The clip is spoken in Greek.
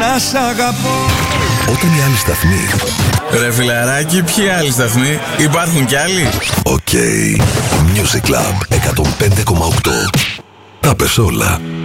να σ' αγαπώ. Όταν οι άλλοι σταθμοί. Ρε φιλαράκι, ποιοι άλλοι σταθμοί? Υπάρχουν κι άλλοι? Οκ. Music Club 105,8. Τα πες όλα.